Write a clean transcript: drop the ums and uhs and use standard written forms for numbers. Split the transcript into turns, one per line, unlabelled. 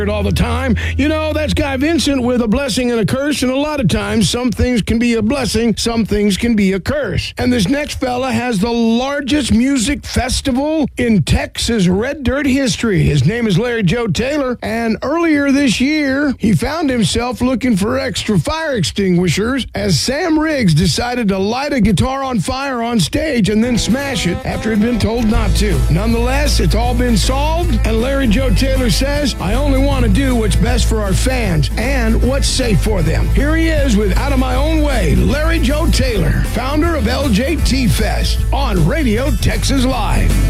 all the time. You know, that's Guy Vincent with a blessing and a curse, and a lot of times some things can be a blessing, some things can be a curse. And this next fella has the largest music festival in Texas red dirt history. His name is Larry Joe Taylor, and earlier this year, he found himself looking for extra fire extinguishers as Sam Riggs decided to light a guitar on fire on stage and then smash it after he'd been told not to. Nonetheless, it's all been solved, and Larry Joe Taylor says, I only want to do what's best for our fans and what's safe for them. Here he is with Out of My Own Way, Larry Joe Taylor, founder of LJT Fest on Radio Texas Live.